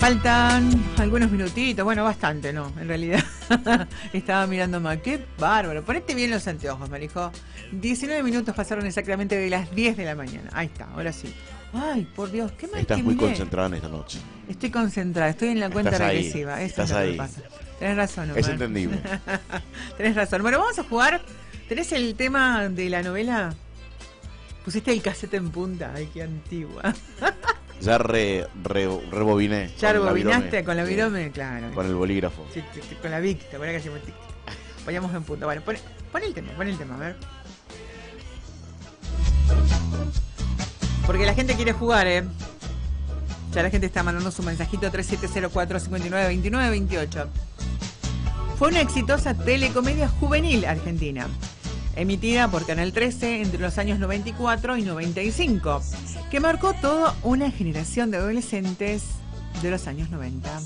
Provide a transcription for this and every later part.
Faltan algunos minutitos, bueno, bastante, no, en realidad. Estaba mirando más, qué bárbaro. Ponete bien los anteojos, Marijo. 19 minutos pasaron exactamente de las 10 de la mañana. Ahí está, ahora sí. Ay, por Dios, qué mal. Estás muy concentrada en esta noche. Estoy concentrada, estoy en la cuenta regresiva. Eso estás es lo ahí. que pasa. Tenés razón, Omar. Es entendible. Tenés razón. Bueno, vamos a jugar. ¿Tenés el tema de la novela? Pusiste el cassette en punta. Ay, qué antigua. Ya rebobiné. ¿Ya rebobinaste con la virome? Claro. Con el bolígrafo. Sí, con la Vic, ¿te acuerdas que hacíamos tic? Vayamos en punta. Bueno, pon el tema, a ver. Porque la gente quiere jugar, Ya la gente está mandando su mensajito 3704-5929-28. Fue una exitosa telecomedia juvenil argentina, emitida por Canal 13 entre los años 94 y 95, que marcó toda una generación de adolescentes de los años 90.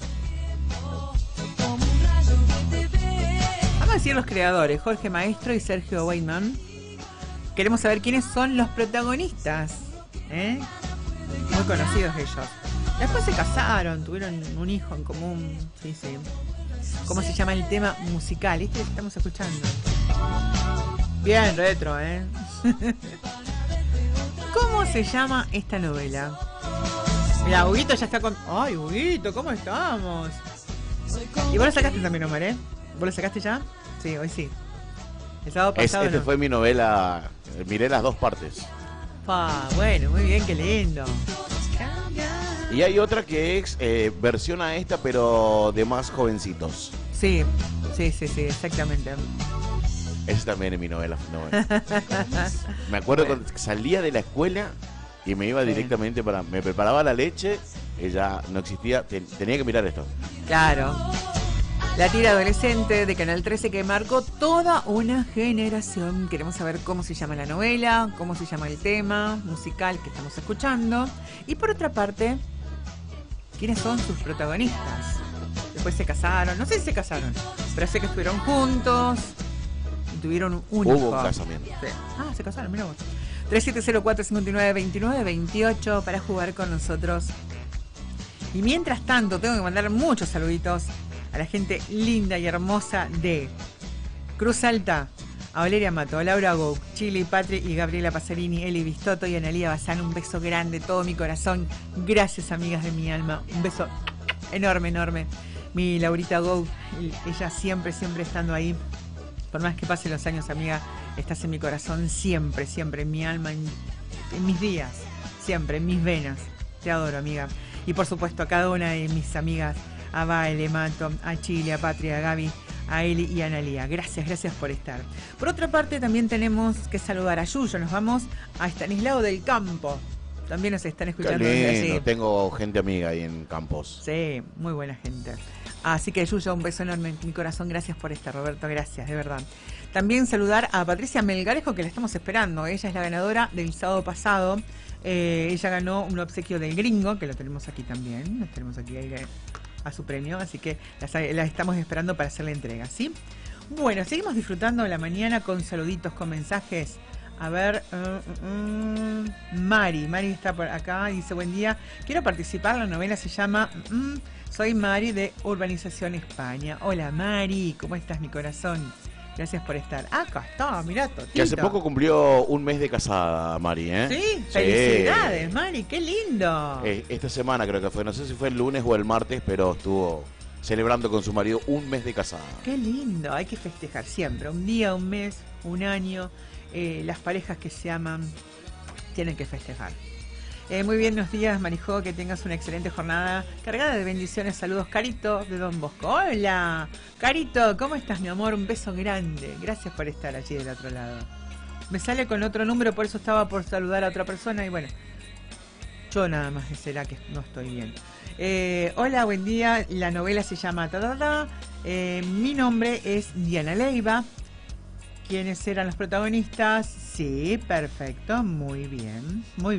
Vamos a decir los creadores, Jorge Maestro y Sergio Weidman. Queremos saber quiénes son los protagonistas, muy conocidos ellos. Después se casaron, tuvieron un hijo en común. Sí, sí. ¿Cómo se llama el tema musical? Este que estamos escuchando. Bien retro, ¿Cómo se llama esta novela? Mira, Huguito ya está con... Ay, Huguito, ¿cómo estamos? Y vos lo sacaste también, Omar, ¿Vos lo sacaste ya? Sí, hoy sí. El sábado pasado Este fue mi novela. Miré las dos partes. Bueno, muy bien, qué lindo. Y hay otra que es versión a esta, pero de más jovencitos. Sí, exactamente. Esa también es mi novela. Me acuerdo cuando salía de la escuela y me iba directamente me preparaba la leche, ella no existía, tenía que mirar esto. Claro. La tira adolescente de Canal 13 que marcó toda una generación. Queremos saber cómo se llama la novela, cómo se llama el tema musical que estamos escuchando. Y por otra parte, ¿quiénes son sus protagonistas? Después se casaron, no sé si se casaron, pero sé que estuvieron juntos y tuvieron un hijo. Hubo un casamiento. Sí. Ah, se casaron, mira vos. 3704-5929-28 para jugar con nosotros. Y mientras tanto, tengo que mandar muchos saluditos a la gente linda y hermosa de Cruz Alta, a Valeria Mato, a Laura Gou, Chili, Patri y Gabriela Pasarini, Eli Bistoto y Analía Bazán. Un beso grande, todo mi corazón. Gracias, amigas de mi alma. Un beso enorme, enorme. Mi Laurita Gou, ella siempre estando ahí. Por más que pasen los años, amiga, estás en mi corazón siempre, en mi alma, en mis días, siempre, en mis venas. Te adoro, amiga. Y por supuesto a cada una de mis amigas, a Baile, Mato, a Chile, a Patria, a Gaby, a Eli y a Analía. Gracias por estar. Por otra parte, también tenemos que saludar a Yuyo. Nos vamos a Estanislao del Campo. También nos están escuchando desde allí. Tengo gente amiga ahí en Campos. Sí, muy buena gente. Así que Yuyo, un beso enorme en mi corazón. Gracias por estar, Roberto. Gracias, de verdad. También saludar a Patricia Melgarejo, que la estamos esperando. Ella es la ganadora del sábado pasado. Ella ganó un obsequio del Gringo, que lo tenemos aquí también. Lo tenemos aquí a su premio, así que la estamos esperando para hacer la entrega, ¿sí? Bueno, seguimos disfrutando de la mañana con saluditos, con mensajes. A ver, Mari está por acá, dice: buen día, quiero participar, la novela se llama Soy Mari de Urbanización España. Hola Mari, ¿cómo estás, mi corazón? Gracias por estar. Acá está, mirá, Totito. Que hace poco cumplió un mes de casada, Mari, Sí, felicidades, Mari, qué lindo. Esta semana creo que fue, no sé si fue el lunes o el martes, pero estuvo celebrando con su marido un mes de casada. Qué lindo, hay que festejar siempre, un día, un mes, un año. Las parejas que se aman tienen que festejar. Muy bien, buenos días, Marijó, que tengas una excelente jornada cargada de bendiciones. Saludos, Carito, de Don Bosco. Hola, Carito, ¿cómo estás, mi amor? Un beso grande. Gracias por estar allí del otro lado. Me sale con otro número, por eso estaba por saludar a otra persona y bueno, yo nada más será que no estoy bien. Hola, buen día. La novela se llama mi nombre es Diana Leiva. ¿Quiénes eran los protagonistas? Sí, perfecto, muy bien.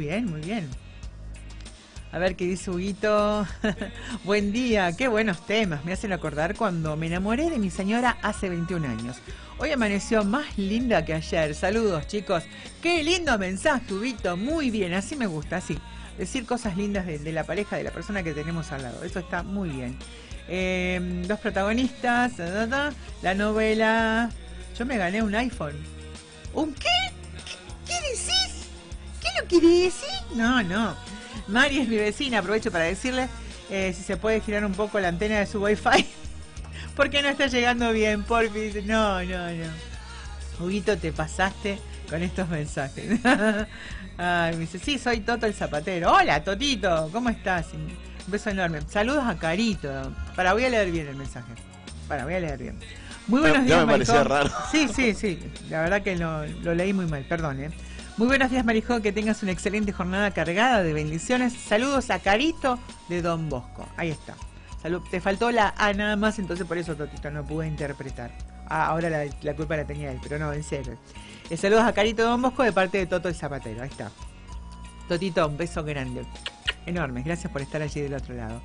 A ver qué dice Huguito. Buen día, qué buenos temas. Me hacen acordar cuando me enamoré de mi señora hace 21 años. Hoy amaneció más linda que ayer. Saludos, chicos. Qué lindo mensaje, Huguito. Muy bien, así me gusta, así. decir cosas lindas de la pareja, de la persona que tenemos al lado. Eso está muy bien. Dos protagonistas, la novela. Yo me gané un iPhone. ¿Un qué? ¿Qué decís? ¿Qué lo quiere decir? No. Mari es mi vecina, aprovecho para decirle si se puede girar un poco la antena de su Wi-Fi. Porque no está llegando bien, porfis. No. Huguito, te pasaste con estos mensajes. Ay, me dice, sí, soy Toto el zapatero. Hola, Totito, ¿cómo estás? Un beso enorme. Saludos a Carito. Voy a leer bien el mensaje. voy a leer bien. Muy buenos días, ya me parecía raro. Sí. La verdad que lo leí muy mal, perdón. Muy buenos días, Marijó. Que tengas una excelente jornada cargada de bendiciones. Saludos a Carito de Don Bosco. Ahí está. Te faltó la A nada más, entonces por eso, Totito, no pude interpretar. Ahora la culpa la tenía él, pero no, en serio. Saludos a Carito de Don Bosco de parte de Toto el Zapatero. Ahí está. Totito, un beso grande. Enorme. Gracias por estar allí del otro lado.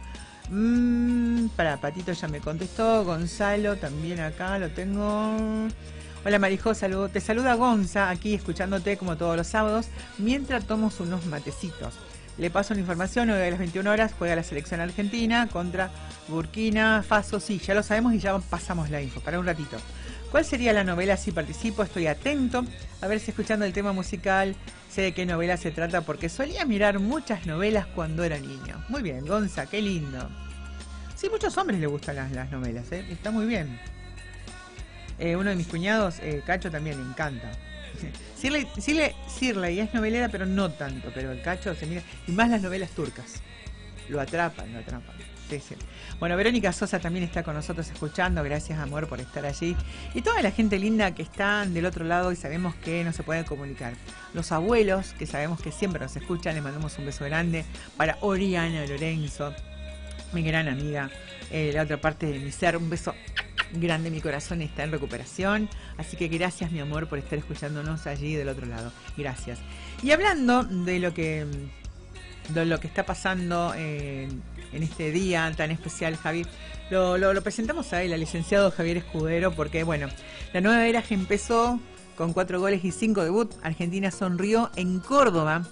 Patito ya me contestó. Gonzalo también acá lo tengo. Hola Marijó, te saluda Gonza, aquí escuchándote como todos los sábados, mientras tomo unos matecitos. Le paso una información, hoy a las 21 horas juega la selección argentina contra Burkina Faso. Sí, ya lo sabemos y ya pasamos la info, para un ratito. ¿Cuál sería la novela si participo? Estoy atento, a ver si escuchando el tema musical sé de qué novela se trata, porque solía mirar muchas novelas cuando era niño. Muy bien, Gonza, qué lindo. Sí, muchos hombres les gustan las novelas, está muy bien. Uno de mis cuñados, Cacho, también le encanta. Shirley es novelera, pero no tanto. Pero el Cacho se mira. Y más las novelas turcas. Lo atrapan. Sí. Bueno, Verónica Sosa también está con nosotros escuchando. Gracias, amor, por estar allí. Y toda la gente linda que está del otro lado y sabemos que no se pueden comunicar. Los abuelos, que sabemos que siempre nos escuchan, les mandamos un beso grande. Para Oriana Lorenzo, mi gran amiga, la otra parte de mi ser. Un beso grande, mi corazón está en recuperación, así que gracias, mi amor, por estar escuchándonos allí del otro lado. Gracias. Y hablando de lo que está pasando en este día tan especial, Javi, lo presentamos a él, al licenciado Javier Escudero, porque bueno, la nueva era que empezó con 4 goles y 5 debut. Argentina sonrió en Córdoba.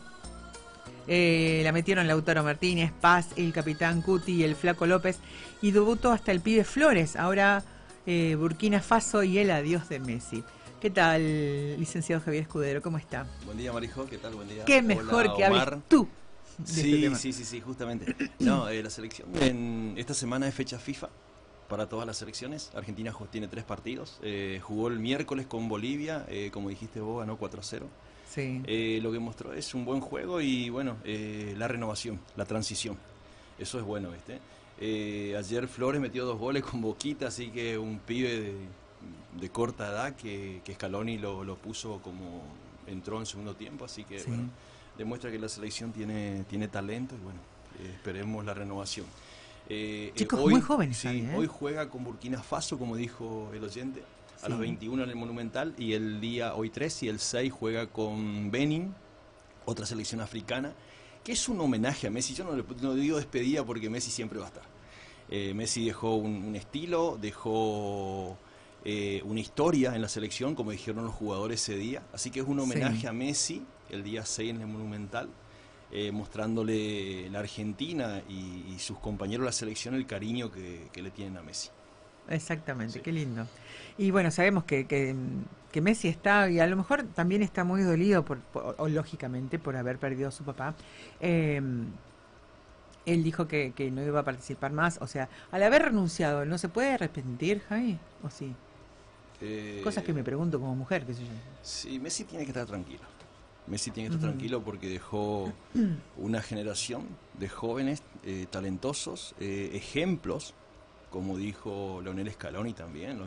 La metieron Lautaro Martínez, Paz, el capitán Cuti y el Flaco López, y debutó hasta el pibe Flores. Ahora Burkina Faso y el adiós de Messi. ¿Qué tal, licenciado Javier Escudero? ¿Cómo está? Buen día, Marijó. ¿Qué tal? Buen día. Qué mejor. Hola, que hables tú de este tema. Sí, justamente. No, la selección. Esta semana es fecha FIFA para todas las selecciones. Argentina tiene 3 partidos. Jugó el miércoles con Bolivia. Como dijiste vos, ganó 4-0. Sí. Lo que mostró es un buen juego y, bueno, la renovación, la transición. Eso es bueno, ¿viste? Ayer Flores metió 2 goles con Boquita, así que un pibe de corta edad que Scaloni lo puso como entró en segundo tiempo, así que sí. Bueno, demuestra que la selección tiene talento y bueno, esperemos la renovación. Chicos muy jóvenes. Sí, hoy juega con Burkina Faso, como dijo el oyente, a las 21 en el Monumental, y hoy 3 y el 6 juega con Benin, otra selección africana, que es un homenaje a Messi. Yo no digo despedida porque Messi siempre va a estar. Messi dejó un estilo, dejó una historia en la selección, como dijeron los jugadores ese día. Así que es un homenaje a Messi el día 6 en el Monumental, mostrándole la Argentina y sus compañeros de la selección el cariño que le tienen a Messi. Exactamente, qué lindo. Y bueno, sabemos que Messi está, y a lo mejor también está muy dolido, lógicamente, por haber perdido a su papá. Él dijo que no iba a participar más. O sea, al haber renunciado, ¿no se puede arrepentir, Javi? ¿O sí? Cosas que me pregunto como mujer, qué sé yo. Sí, Messi tiene que estar tranquilo. Messi tiene que estar tranquilo porque dejó una generación de jóvenes talentosos, ejemplos, como dijo Leonel Scaloni también,